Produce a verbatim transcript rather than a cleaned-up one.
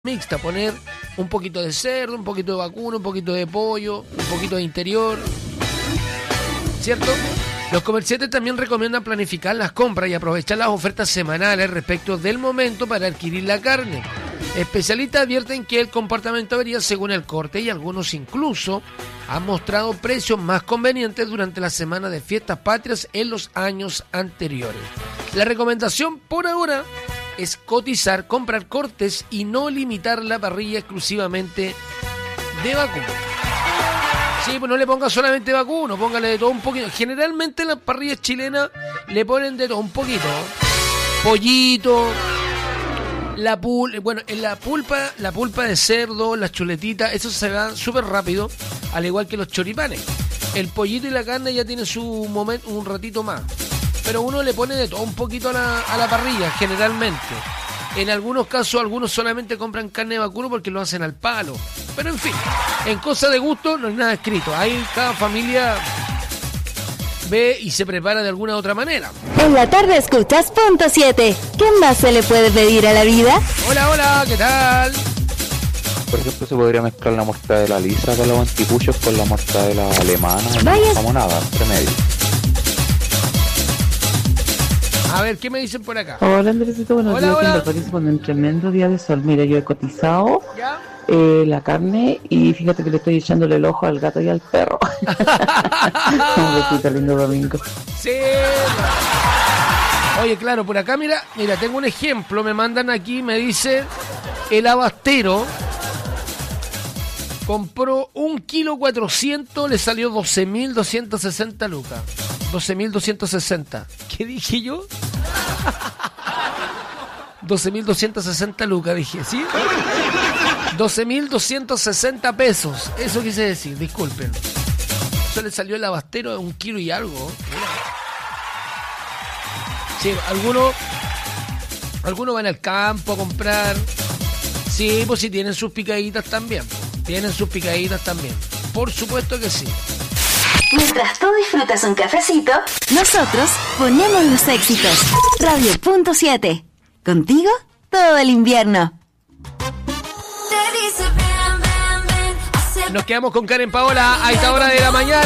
mixta, poner un poquito de cerdo, un poquito de vacuno, un poquito de pollo, un poquito de interior, ¿cierto? Los comerciantes también recomiendan planificar las compras y aprovechar las ofertas semanales respecto del momento para adquirir la carne. Especialistas advierten que el comportamiento varía según el corte y algunos incluso han mostrado precios más convenientes durante la semana de fiestas patrias en los años anteriores. La recomendación por ahora es cotizar, comprar cortes y no limitar la parrilla exclusivamente de vacuno. Sí, pues no le ponga solamente vacuno, póngale de todo un poquito. Generalmente en las parrillas chilenas le ponen de todo un poquito. Pollito, la pul bueno, en la pulpa, la pulpa de cerdo, las chuletitas, eso se va súper rápido, al igual que los choripanes. El pollito y la carne ya tienen su momento, un ratito más. Pero uno le pone de todo un poquito a la, a la parrilla, generalmente. En algunos casos, algunos solamente compran carne de vacuno porque lo hacen al palo. Pero en fin, en cosa de gusto no hay nada escrito. Ahí cada familia ve y se prepara de alguna otra manera. En la tarde escuchas Punto siete. ¿Qué más se le puede pedir a la vida? Hola, hola, ¿qué tal? Por ejemplo, se podría mezclar la mortadela lisa con los anticuchos con la mortadela alemana y Vaya. como nada, entre medio. A ver, ¿qué me dicen por acá? Hola Andresito, buenos Hola, días. hola. Me parece con un tremendo día de sol. Mira, yo he cotizado ¿Ya? eh, la carne y fíjate que le estoy echándole el ojo al gato y al perro. Un besito, lindo domingo. Sí. Oye, claro, por acá, mira, mira, tengo un ejemplo. Me mandan aquí, me dice, el abastero compró un kilo cuatrocientos, le salió doce mil doscientos sesenta lucas. doce mil doscientos sesenta. ¿Qué dije yo? doce mil doscientos sesenta lucas, dije, ¿sí? doce mil doscientos sesenta pesos. Eso quise decir, disculpen. Eso le salió el abastero de un kilo y algo. Mira. Sí, algunos algunos van al campo a comprar. Sí, pues sí, tienen sus picaditas también. Tienen sus picaditas también. Por supuesto que sí. Mientras tú disfrutas un cafecito, nosotros ponemos los éxitos. Radio Punto siete. Contigo todo el invierno. Nos quedamos con Karen Paola a esta hora de la mañana.